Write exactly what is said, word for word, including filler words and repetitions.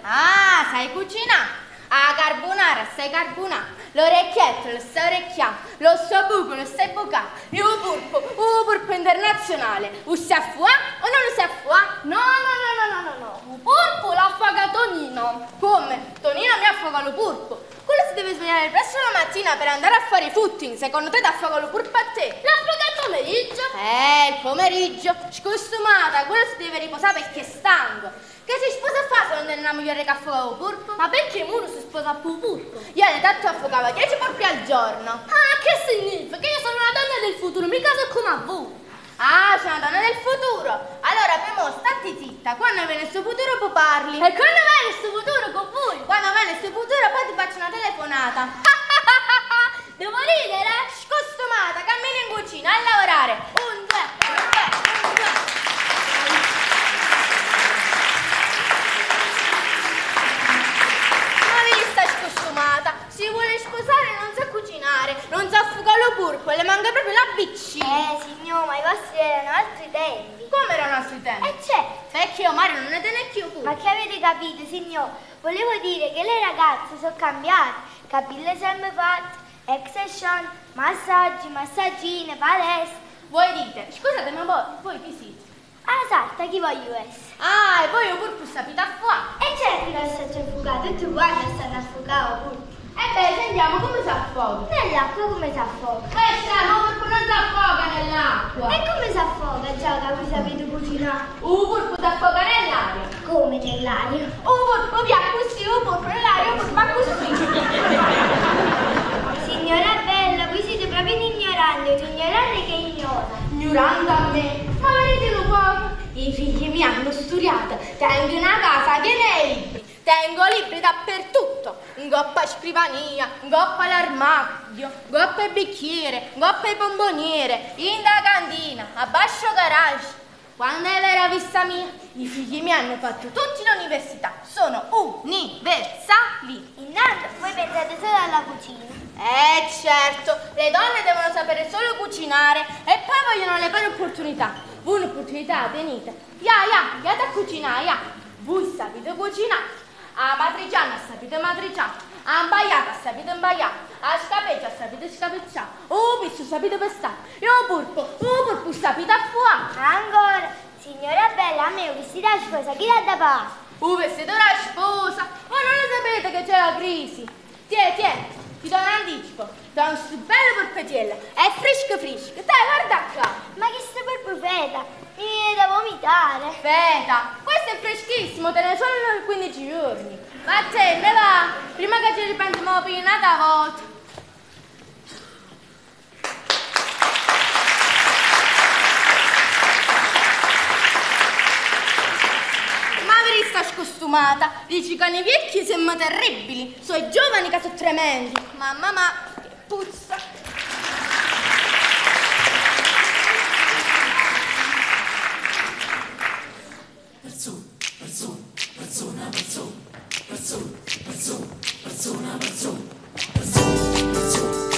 Ah, sai cucinare? La carbonara, sai carbonare, l'orecchietto, lo stai orecchiando, lo sto buco, lo stai bucando, il purpo, il purpo internazionale, lo stai a fuà o non lo stai a fuà? No, no, no, no, no, no, no, il purpo l'affaga Tonino. Come? Tonino mi affaga lo purpo. Quello si deve svegliare presto la mattina per andare a fare footing, secondo te ti affaga lo purpo a te? L'affaga il pomeriggio? Eh, il pomeriggio, scostumata, quello si deve riposare perché è stanco. Che si sposa a fare se non è una migliore che affoga il purpo? Ma perché uno si sposa più purpo? Io ne tanto affogava dieci purpi al giorno. Ah, che significa? Che io sono una donna del futuro, mica so come a voi. Ah, c'è una donna del futuro. Allora, prima stati zitta, quando viene il suo futuro poi parli. E quando viene il suo futuro con voi? Quando viene il suo futuro poi ti faccio una telefonata. Devo ridere? Scostumata, cammini in cucina a lavorare. Un, due, un, due, un, due. Si vuole sposare e non sa cucinare, non sa affogare lo purpo e le manca proprio la B C. Eh signor, ma i vostri erano altri tempi. Come erano altri tempi? Eh certo. Perché io Mario non ne tenecchio io pure. Ma che avete capito signor? Volevo dire che le ragazze sono cambiate, capille sempre fatte, extension, massaggi, massaggine, palestra. Voi dite, scusate ma voi, voi chi siete? Ah, salta, chi voglio essere? Ah, e voi il purpo sapete a fuoco? E certo che sto affogato, tutti quanti stanno affogato purpo. E beh, sentiamo come si affoga. Nell'acqua come si affoga? Eh, strano, il purpo non si affoga nell'acqua. E come si affoga, già che voi sapete cucinare? Un purpo si affoga nell'aria. Come nell'aria? Un purpo via così, un purpo nell'aria, un purpo va così. Signora bella, voi siete proprio un ignorante, un ignorante che ignora. Ignorante a me? Ma vedete un po'? I figli mi hanno studiato, tengo una casa piena di libri. Tengo libri dappertutto, un goppa a scrivania, un goppa all'armadio, un goppa al bicchiere, un goppa ai bomboniere, in da cantina, a bascio garage. Quando era vista mia, i figli mi hanno fatto tutti l'università, sono universali. Intanto voi pensate solo alla cucina. Eh certo, le donne devono sapere solo cucinare e poi vogliono le pari opportunità. Voi un'opportunità tenete. Ya, ya, andate a cucinare, ya. Voi sapete cucinare. A matriciana sapete matriciare, a imbaiata sapete imbaiare, a scapeggia sapete scapeggiare, o pisso sapete pestare, e o purpo, o purpo sapete a fuoco. Ancora, signora bella, a me un vestito da sposa, chi l'ha da fare? Un vestito da sposa, ma non lo sapete che c'è la crisi. Tiè, tiè, ti do un anticipo, do un stu bello porpetiello, è fresco fresco, dai guarda qua. Ma che sta per profeta? Mi viene da vomitare. Feta, questo è freschissimo, te ne sono quindici giorni. Ma te, ne va, prima che ci riprendiamo per un'altra volta. Ma vi sta scostumata, dici che i vecchi siamo terribili, sono i giovani che sono tremendi. Mamma ma, che puzza. Persona, persona, persona, persona, persona, persona, persona, persona, persona.